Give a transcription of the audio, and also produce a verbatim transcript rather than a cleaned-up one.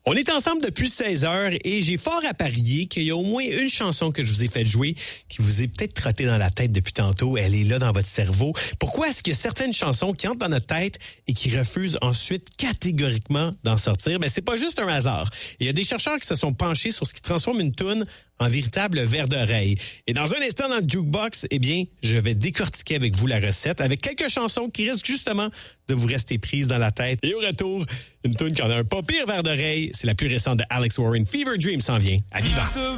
On est ensemble depuis seize heures et j'ai fort à parier qu'il y a au moins une chanson que je vous ai fait jouer qui vous est peut-être trottée dans la tête depuis tantôt. Elle est là dans votre cerveau. Pourquoi est-ce qu'il y a certaines chansons qui entrent dans notre tête et qui refusent ensuite catégoriquement d'en sortir? Ben, c'est pas juste un hasard. Il y a des chercheurs qui se sont penchés sur ce qui transforme une toune en véritable verre d'oreille. Et dans un instant, dans le Jukebox, eh bien, je vais décortiquer avec vous la recette avec quelques chansons qui risquent justement de vous rester prises dans la tête. Et au retour, une toune qui en a un pas pire verre d'oreille. C'est la plus récente de Alex Warren. Fever Dream s'en vient à Viva.